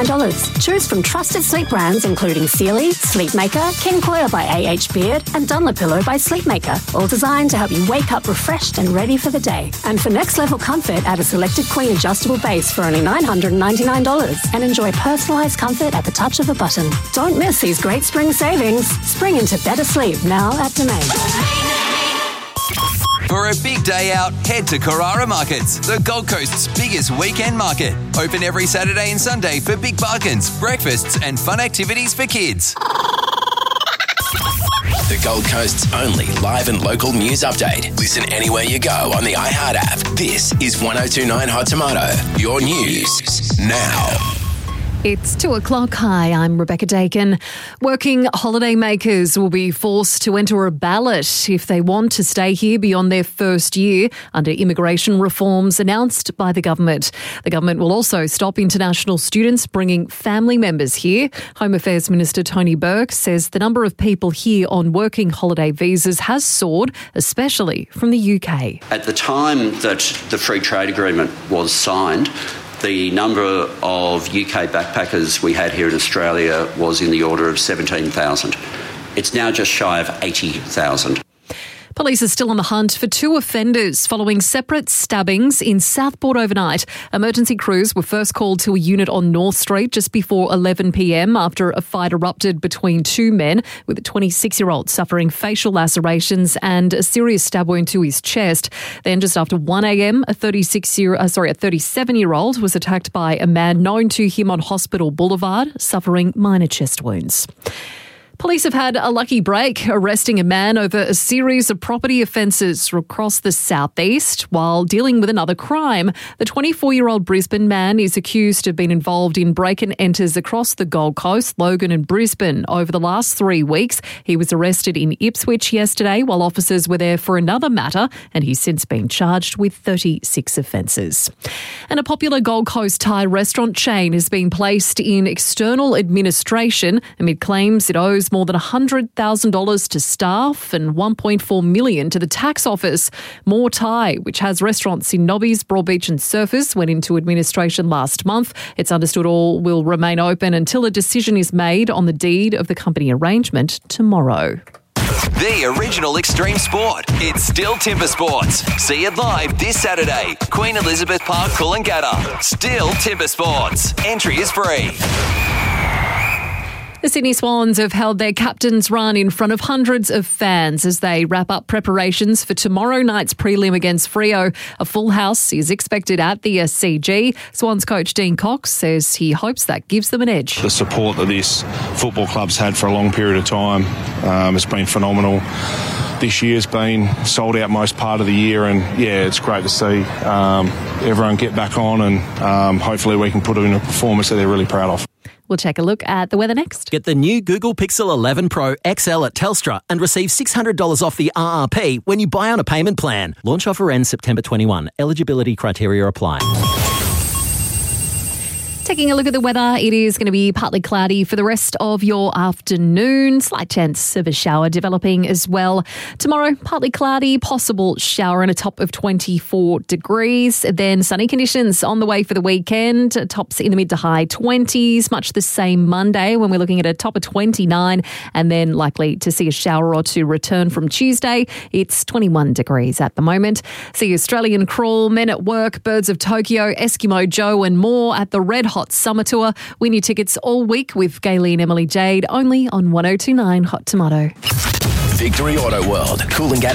Choose from trusted sleep brands including Sealy, Sleepmaker, King Coil by A.H. Beard and Dunlopillow by Sleepmaker, all designed to help you wake up refreshed and ready for the day. And for next level comfort, add a selected Queen adjustable base for only $999 and enjoy personalised comfort at the touch of a button. Don't miss these great spring savings. Spring into better sleep now at Domain. For a big day out, head to Carrara Markets, the Gold Coast's biggest weekend market. Open every Saturday and Sunday for big bargains, breakfasts and fun activities for kids. The Gold Coast's only live and local news update. Listen anywhere you go on the iHeart app. This is 102.9 Hot Tomato, your news now. It's 2:00. Hi, I'm Rebecca Dakin. Working holidaymakers will be forced to enter a ballot if they want to stay here beyond their first year under immigration reforms announced by the government. The government will also stop international students bringing family members here. Home Affairs Minister Tony Burke says the number of people here on working holiday visas has soared, especially from the UK. At the time that the Free Trade Agreement was signed, the number of UK backpackers we had here in Australia was in the order of 17,000. It's now just shy of 80,000. Police are still on the hunt for two offenders following separate stabbings in Southport overnight. Emergency crews were first called to a unit on North Street just before 11 p.m. after a fight erupted between two men, with a 26-year-old suffering facial lacerations and a serious stab wound to his chest. Then just after 1 a.m, a 37-year-old was attacked by a man known to him on Hospital Boulevard, suffering minor chest wounds. Police have had a lucky break, arresting a man over a series of property offences across the southeast while dealing with another crime. The 24-year-old Brisbane man is accused of being involved in break-and-enters across the Gold Coast, Logan and Brisbane over the last 3 weeks. He was arrested in Ipswich yesterday while officers were there for another matter, and he's since been charged with 36 offences. And a popular Gold Coast Thai restaurant chain has been placed in external administration amid claims it owes more than $100,000 to staff and $1.4 million to the tax office. More Thai, which has restaurants in Nobbies, Broadbeach and Surfers, went into administration last month. It's understood all will remain open until a decision is made on the deed of the company arrangement tomorrow. The original extreme sport. It's still Timber Sports. See it live this Saturday. Queen Elizabeth Park, Coolangatta. Still Timber Sports. Entry is free. The Sydney Swans have held their captain's run in front of hundreds of fans as they wrap up preparations for tomorrow night's prelim against Freo. A full house is expected at the SCG. Swans coach Dean Cox says he hopes that gives them an edge. The support that this football club's had for a long period of time has been phenomenal. This year's been sold out most part of the year, and yeah, it's great to see everyone get back on, and hopefully we can put in a performance that they're really proud of. We'll take a look at the weather next. Get the new Google Pixel 11 Pro XL at Telstra and receive $600 off the RRP when you buy on a payment plan. Launch offer ends September 21. Eligibility criteria apply. Taking a look at the weather, it is going to be partly cloudy for the rest of your afternoon. Slight chance of a shower developing as well. Tomorrow, partly cloudy, possible shower and a top of 24 degrees. Then sunny conditions on the way for the weekend. Tops in the mid to high 20s. Much the same Monday when we're looking at a top of 29, and then likely to see a shower or two return from Tuesday. It's 21 degrees at the moment. See Australian Crawl, Men at Work, Birds of Tokyo, Eskimo Joe and more at the Red Hot Summer Tour. Win your tickets all week with Gaylene and Emily Jade only on 102.9 Hot Tomato. Victory Auto World, Coolangatta